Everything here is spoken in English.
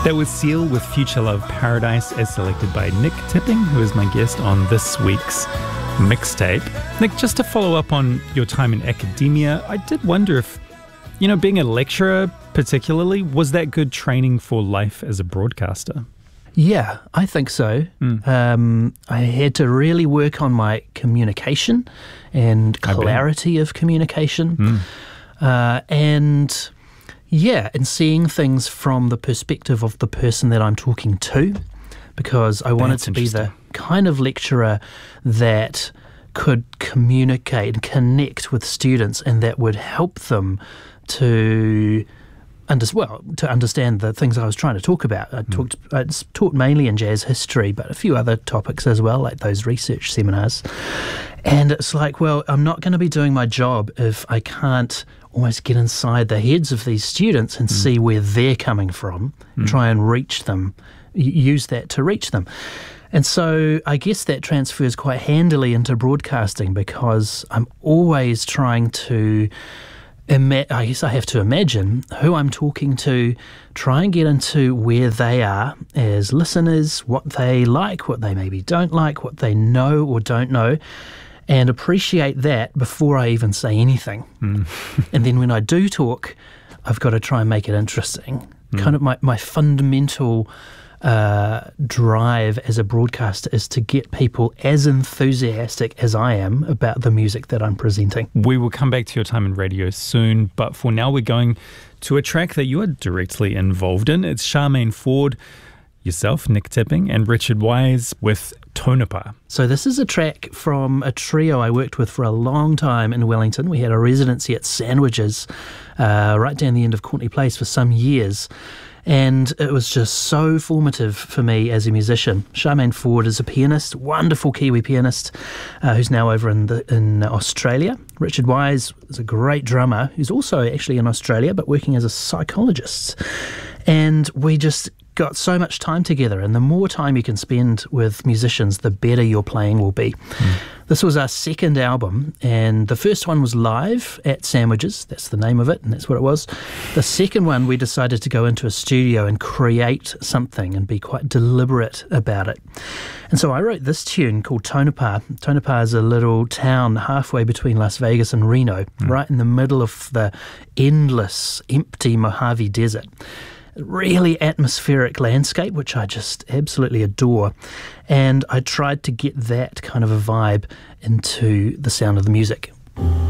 That was Seal with Future Love Paradise, as selected by Nick Tipping, who is my guest on this week's mixtape. Nick, just to follow up on your time in academia, I did wonder if, being a lecturer particularly, was that good training for life as a broadcaster? Yeah, I think so. I had to really work on my communication and clarity of communication. And seeing things from the perspective of the person that I'm talking to, because I wanted to be the kind of lecturer that could communicate and connect with students and that would help them to understand the things I was trying to talk about. I taught mainly in jazz history, but a few other topics as well, like those research seminars. And it's like, well, I'm not going to be doing my job if I can't almost get inside the heads of these students and see where they're coming from, try and reach them, use that to reach them. And so I guess that transfers quite handily into broadcasting, because I'm always trying to I guess I have to imagine who I'm talking to, try and get into where they are as listeners, what they like, what they maybe don't like, what they know or don't know, and appreciate that before I even say anything. And then when I do talk, I've got to try and make it interesting. Kind of my fundamental drive as a broadcaster is to get people as enthusiastic as I am about the music that I'm presenting. We will come back to your time in radio soon, but for now we're going to a track that you are directly involved in. It's Charmaine Ford, yourself, Nick Tipping, and Richard Wise with Tonopah. So this is a track from a trio I worked with for a long time in Wellington. We had a residency at Sandwiches right down the end of Courtney Place for some years. And it was just so formative for me as a musician. Charmaine Ford is a pianist, wonderful Kiwi pianist, who's now over in Australia. Richard Wise is a great drummer, who's also actually in Australia, but working as a psychologist. And we just got so much time together, and the more time you can spend with musicians, the better your playing will be. This was our second album, and the first one was live at Sandwiches. That's the name of it, and that's what it was. The second one, we decided to go into a studio and create something and be quite deliberate about it. And so I wrote this tune called Tonopah. Tonopah is a little town halfway between Las Vegas and Reno, right in the middle of the endless, empty Mojave Desert. Really atmospheric landscape, which I just absolutely adore. And I tried to get that kind of a vibe into the sound of the music.